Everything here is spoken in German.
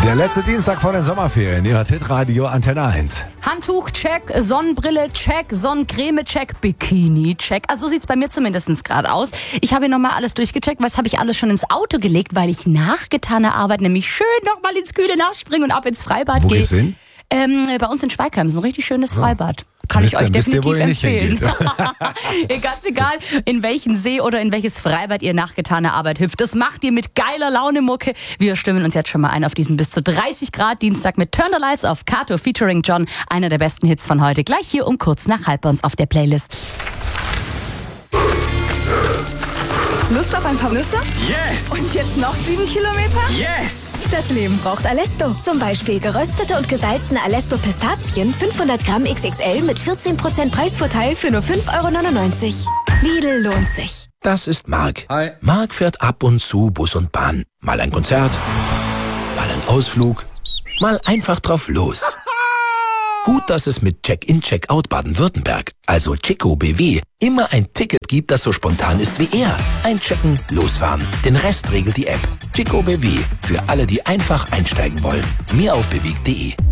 Der letzte Dienstag vor den Sommerferien, Ihrer Hit-Radio Antenne 1. Handtuch, check, Sonnenbrille, check, Sonnencreme, check, Bikini, check. Also so sieht's bei mir zumindest gerade aus. Ich habe hier nochmal alles durchgecheckt, weil das habe ich alles schon ins Auto gelegt, weil ich nach getaner Arbeit nämlich schön nochmal ins kühle Nass springen und ab ins Freibad Wo gehe. geht's hin? Bei uns in Schweigheim ist ein richtig schönes Freibad. Kann ich euch Dann wisst ihr, definitiv wo ihr nicht empfehlen. hingeht. Ganz egal, in welchen See oder in welches Freibad ihr nach getaner Arbeit hüpft. Das macht ihr mit geiler Laune-Mucke. Wir stimmen uns jetzt schon mal ein auf diesen bis zu 30 Grad Dienstag mit Turn the Lights auf Kato featuring John. Einer der besten Hits von heute. Gleich hier um kurz nach halb bei uns auf der Playlist. Lust auf ein paar Nüsse? Yes! Und jetzt noch 7 Kilometer? Yes! Das Leben braucht Alesto. Zum Beispiel geröstete und gesalzene Alesto Pistazien, 500 Gramm XXL mit 14% Preisvorteil für nur 5,99 €. Lidl lohnt sich. Das ist Marc. Hi. Marc fährt ab und zu Bus und Bahn. Mal ein Konzert, mal ein Ausflug, mal einfach drauf los. Gut, dass es mit Check-in, Check-out Baden-Württemberg, also Chico BW, immer ein Ticket gibt, das so spontan ist wie er. Einchecken, losfahren. Den Rest regelt die App. Chico BW, für alle, die einfach einsteigen wollen. Mehr auf bewegt.de.